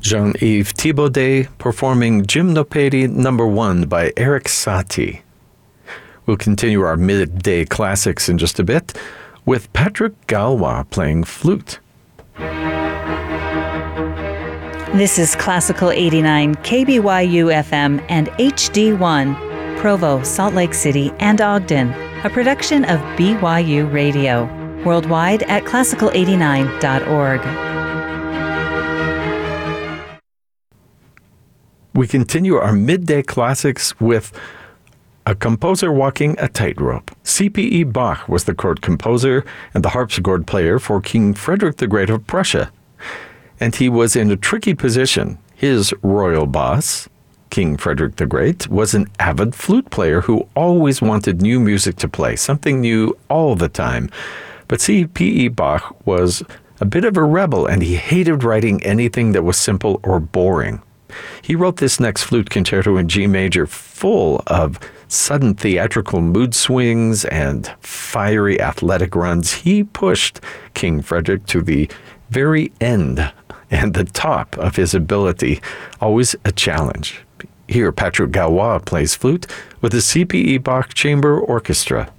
Jean-Yves Thibaudet performing Gymnopédie No. 1 by Erik Satie. We'll continue our midday classics in just a bit with Patrick Galois playing flute. This is Classical 89, KBYU FM and HD1, Provo, Salt Lake City, and Ogden, a production of BYU Radio, worldwide at classical89.org. We continue our midday classics with a composer walking a tightrope. C.P.E. Bach was the court composer and the harpsichord player for King Frederick the Great of Prussia. And he was in a tricky position. His royal boss, King Frederick the Great, was an avid flute player who always wanted new music to play, something new all the time. But C.P.E. Bach was a bit of a rebel, and he hated writing anything that was simple or boring. He wrote this next flute concerto in G major full of sudden theatrical mood swings and fiery athletic runs. He pushed King Frederick to the very end and the top of his ability, always a challenge. Here, Patrick Galois plays flute with the C.P.E. Bach Chamber Orchestra.